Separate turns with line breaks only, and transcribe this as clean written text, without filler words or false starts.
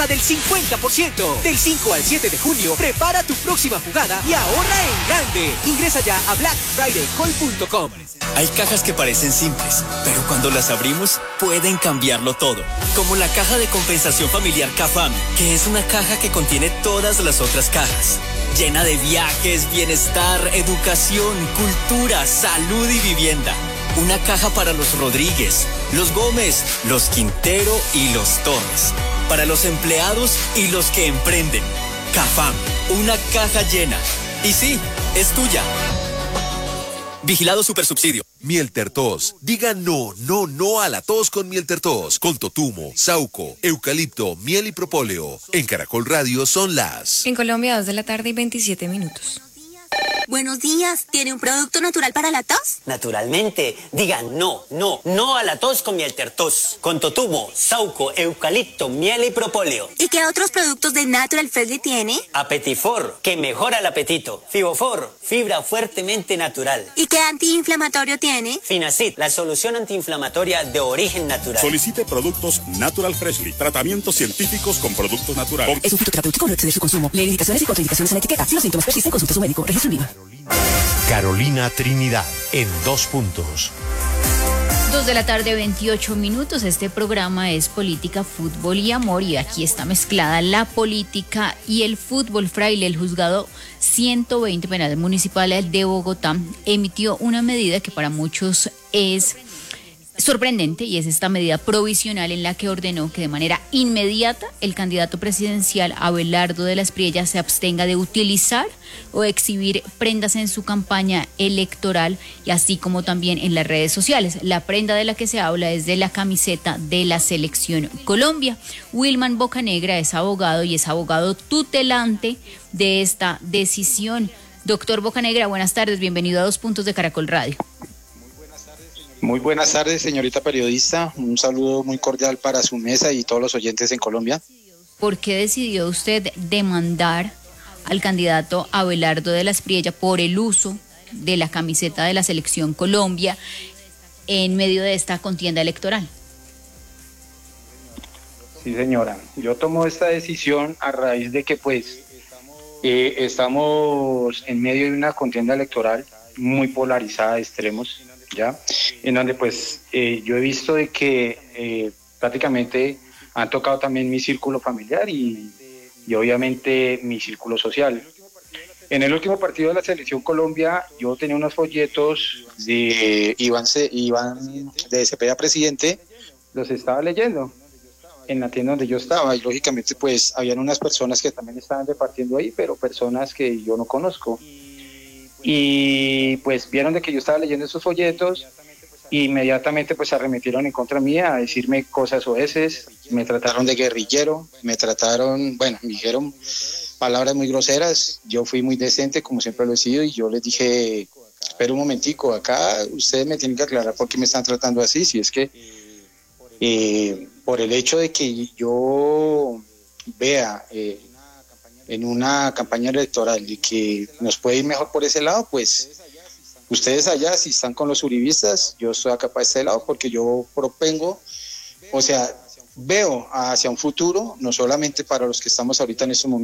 hasta del 50%. Del 5 al 7 de junio, prepara tu próxima jugada y ahorra en grande. Ingresa ya a blackfridaycall.com.
Hay cajas que parecen simples, pero cuando las abrimos pueden cambiarlo todo. Como la caja de compensación familiar CAFAM, que es una caja que contiene todas las otras cajas. Llena de viajes, bienestar, educación, cultura, salud y vivienda. Una caja para los Rodríguez, los Gómez, los Quintero y los Torres. Para los empleados y los que emprenden. CAFAM, una caja llena. Y sí, es tuya. Vigilado Supersubsidio.
Miel Tertos. Diga no a la tos con Miel Tertos. Con totumo, sauco, eucalipto, miel y propóleo. En Caracol Radio son las...
En Colombia, 2:27 p.m.
Buenos días, ¿tiene un producto natural para la tos?
Naturalmente, digan no a la tos con Miel Tertos. Con totumo, sauco, eucalipto, miel y propóleo.
¿Y qué otros productos de Natural Freshly tiene?
Apetifor, que mejora el apetito. Fibofor, fibra fuertemente natural.
¿Y qué antiinflamatorio tiene?
Finacid, la solución antiinflamatoria de origen natural.
Solicite productos Natural Freshly. Tratamientos científicos con productos naturales.
Es un fitoterapéutico, no excede su consumo. Lee indicaciones y contraindicaciones en la etiqueta. Si los síntomas persisten, consulte a su médico. Registro INVIMA.
Carolina Trinidad, en 2 puntos.
2:28 p.m. Este programa es Política, Fútbol y Amor, y aquí está mezclada la política y el fútbol. Fraile, el juzgado 120 penal municipal de Bogotá, emitió una medida que para muchos es sorprendente, y es esta medida provisional en la que ordenó que de manera inmediata el candidato presidencial Abelardo de las Priellas se abstenga de utilizar o exhibir prendas en su campaña electoral, y así como también en las redes sociales. La prenda de la que se habla es de la camiseta de la Selección Colombia. Wilman Bocanegra es abogado y es abogado tutelante de esta decisión. Doctor Bocanegra, buenas tardes, bienvenido a 2 puntos de Caracol Radio.
Muy buenas tardes, señorita periodista. Un saludo muy cordial para su mesa y todos los oyentes en Colombia.
¿Por qué decidió usted demandar al candidato Abelardo de las Priellas por el uso de la camiseta de la Selección Colombia en medio de esta contienda electoral?
Sí, señora. Yo tomo esta decisión a raíz de que estamos en medio de una contienda electoral muy polarizada de extremos, ¿ya? En donde yo he visto de que prácticamente han tocado también mi círculo familiar y obviamente mi círculo social. En el último partido de la Selección Colombia yo tenía unos folletos de Iván de Cepeda presidente, los estaba leyendo en la tienda donde yo estaba, y lógicamente habían unas personas que también estaban repartiendo ahí, pero personas que yo no conozco. Y vieron de que yo estaba leyendo esos folletos, e inmediatamente arremetieron en contra mía a decirme cosas oeces, me trataron de guerrillero, me dijeron palabras muy groseras. Yo fui muy decente, como siempre lo he sido, y yo les dije, espera un momentico, acá ustedes me tienen que aclarar por qué me están tratando así, si es que por el hecho de que yo vea en una campaña electoral y que nos puede ir mejor por ese lado, ustedes allá, si están con los uribistas, yo estoy acá para este lado, porque yo propongo, veo hacia un futuro, no solamente para los que estamos ahorita en estos momentos,